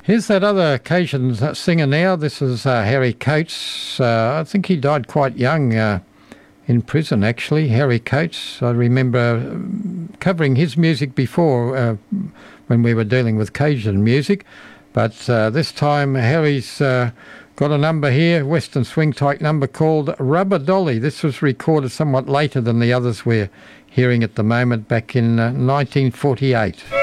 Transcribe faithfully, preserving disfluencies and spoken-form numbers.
Here's that other Cajun singer now. This is uh, Harry Coates. Uh, I think he died quite young uh, in prison, actually. Harry Coates. I remember covering his music before uh, when we were dealing with Cajun music. But uh, this time Harry's uh, got a number here, Western swing type number called Rubber Dolly. This was recorded somewhat later than the others we're hearing at the moment, back in uh, nineteen forty-eight.